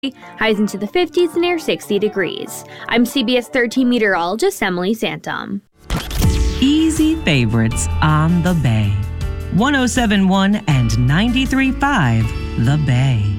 highs into the 50s near 60 degrees. I'm CBS 13 meteorologist Emily Santom. Easy favorites on the Bay. 107.1 and 93.5 The Bay.